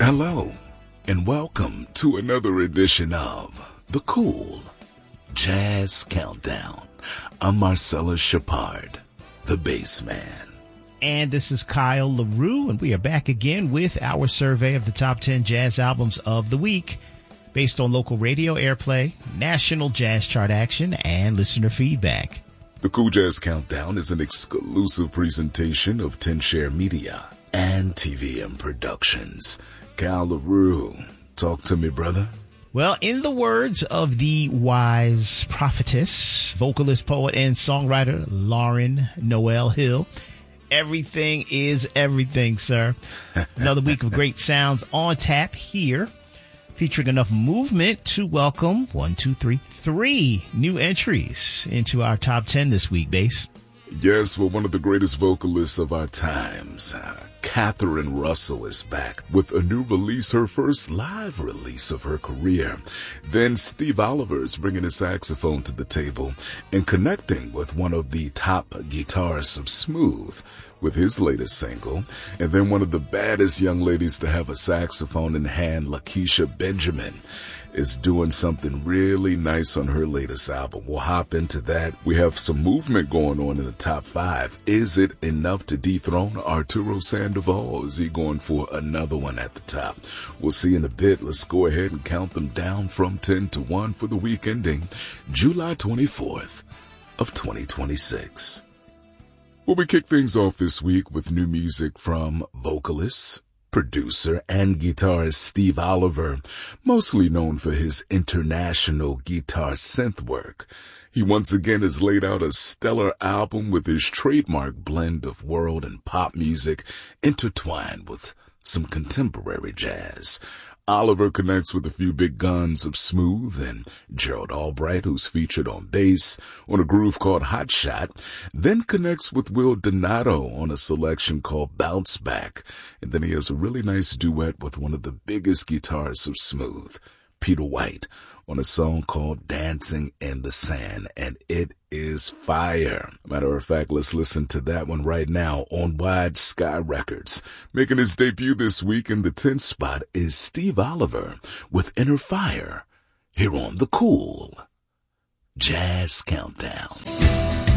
Hello, and welcome to another edition of The Cool Jazz Countdown. I'm Marcellus Shepard, the bass man. And this is Kyle LaRue, and we are back again with our survey of the top 10 jazz albums of the week based on local radio airplay, national jazz chart action, and listener feedback. The Cool Jazz Countdown is an exclusive presentation of 10 Share Media and TVM Productions. Kyle LaRue, talk to me, brother. Well, in the words of the wise prophetess, vocalist, poet, and songwriter Lauryn Noel Hill, everything is everything, sir. Another week of great sounds on tap here, featuring enough movement to welcome three new entries into our top 10 this week, bass. Yes, well, one of the greatest vocalists of our times, Catherine Russell, is back with a new release, her first live release of her career. Then Steve Oliver is bringing his saxophone to the table and connecting with one of the top guitarists of Smooth with his latest single. And then one of the baddest young ladies to have a saxophone in hand, Lakeisha Benjamin, is doing something really nice on her latest album. We'll hop into that. We have some movement going on in the top 5. Is it enough to dethrone Arturo Sandoval? Is he going for another one at the top? We'll see in a bit. Let's go ahead and count them down from 10 to 1 for the week ending July 24th of 2026. Well, we kick things off this week with new music from vocalists, producer, and guitarist Steve Oliver, mostly known for his international guitar synth work. He once again has laid out a stellar album with his trademark blend of world and pop music intertwined with some contemporary jazz. Oliver connects with a few big guns of Smooth and Gerald Albright, who's featured on bass on a groove called Hot Shot, then connects with Will Donato on a selection called Bounce Back, and then he has a really nice duet with one of the biggest guitarists of Smooth, Peter White, on a song called Dancing in the Sand, and it is fire. Matter of fact, let's listen to that one right now on Wide Sky Records. Making his debut this week in the 10th spot is Steve Oliver with Inner Fire, here on the Cool Jazz Countdown.